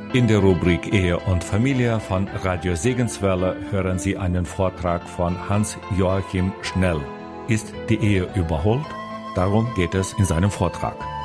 In der Rubrik Ehe und Familie von Radio Segenswelle hören Sie einen Vortrag von Hans-Joachim Schnell. Ist die Ehe überholt? Darum geht es in seinem Vortrag.